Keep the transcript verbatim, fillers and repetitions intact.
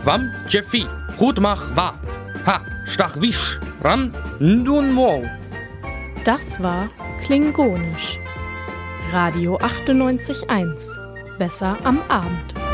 Wam Jeffi, Hutmach Wa, Ha, Stachwisch, Ram, Ndun Mo. Das war Klingonisch. Radio achtundneunzig Komma eins. Besser am Abend.